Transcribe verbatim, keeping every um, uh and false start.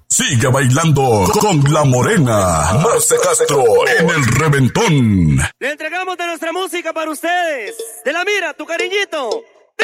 Sigue bailando con la morena Marce Castro en el reventón. Le entregamos de nuestra música para ustedes. De la mira, tu cariñito.